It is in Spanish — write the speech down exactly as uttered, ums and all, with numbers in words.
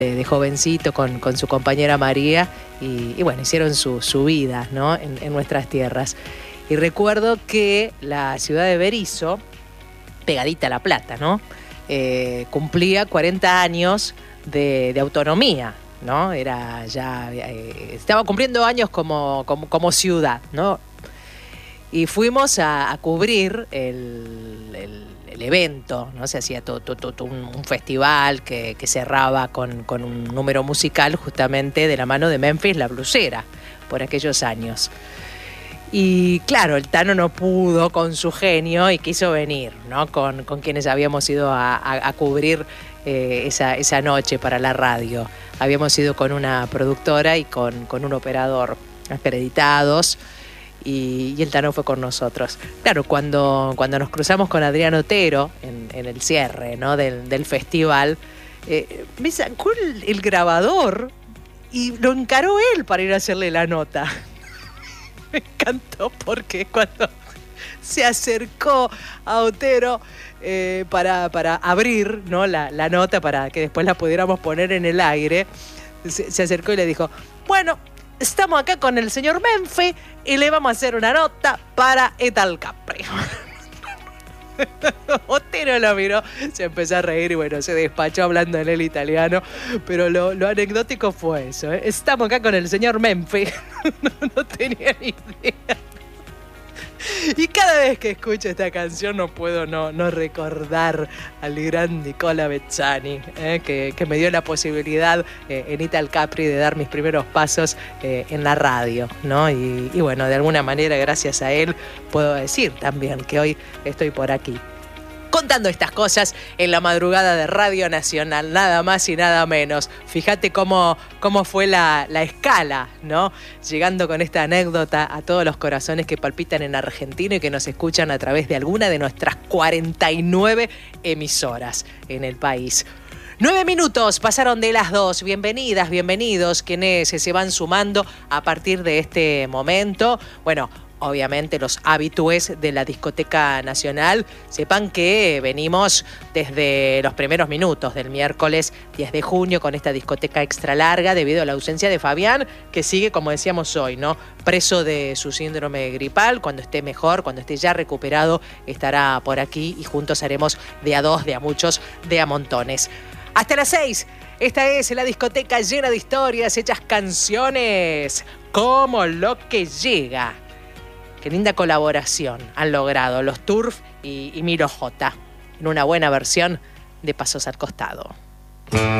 de jovencito con, con su compañera María y, y bueno, hicieron su, su vida, ¿no? en, en nuestras tierras. Y recuerdo que la ciudad de Berisso, pegadita a La Plata, ¿no? Eh, cumplía cuarenta años de, de autonomía, ¿no? Era ya, eh, estaba cumpliendo años como, como, como ciudad, ¿no? Y fuimos a, a cubrir el, el, el evento, ¿no? Se hacía todo, todo, todo un, un festival que, que cerraba con, con un número musical justamente de la mano de Memphis La Blusera, por aquellos años. Y claro, el Tano no pudo con su genio y quiso venir, ¿no? Con, con quienes habíamos ido a, a, a cubrir eh, esa, esa noche para la radio. Habíamos ido con una productora y con, con un operador acreditados. Y, y el Tano fue con nosotros. Claro, cuando, cuando nos cruzamos con Adrián Otero en, en el cierre, ¿no? del, del festival, eh, me sacó el, el grabador y lo encaró él para ir a hacerle la nota. Me encantó porque cuando se acercó a Otero eh, para, para abrir, ¿no? la, la nota para que después la pudiéramos poner en el aire, se, se acercó y le dijo, bueno, estamos acá con el señor Memphis y le vamos a hacer una nota para Etal Capri. Otero lo miró, se empezó a reír y bueno, se despachó hablando en el italiano, pero lo, lo anecdótico fue eso, ¿eh? Estamos acá con el señor Memphis. no, no tenía ni idea. Y cada vez que escucho esta canción no puedo no, no recordar al gran Nicola Bezzani, eh, que, que me dio la posibilidad eh, en Etal Capri de dar mis primeros pasos eh, en la radio, ¿no? Y, y bueno, de alguna manera gracias a él puedo decir también que hoy estoy por aquí contando estas cosas en la madrugada de Radio Nacional, nada más y nada menos. Fíjate cómo, cómo fue la, la escala, ¿no? Llegando con esta anécdota a todos los corazones que palpitan en Argentina y que nos escuchan a través de alguna de nuestras cuarenta y nueve emisoras en el país. Nueve minutos pasaron de las dos. Bienvenidas, bienvenidos, quienes se van sumando a partir de este momento. Bueno, obviamente los habitués de la Discoteca Nacional, sepan que venimos desde los primeros minutos del miércoles diez de junio con esta discoteca extra larga debido a la ausencia de Fabián, que sigue, como decíamos hoy, ¿no? preso de su síndrome gripal. Cuando esté mejor, cuando esté ya recuperado, estará por aquí y juntos haremos de a dos, de a muchos, de a montones. Hasta las seis, esta es la discoteca llena de historias, hechas canciones, como lo que llega. Qué linda colaboración han logrado los Turf y, y Miro J en una buena versión de Pasos al Costado.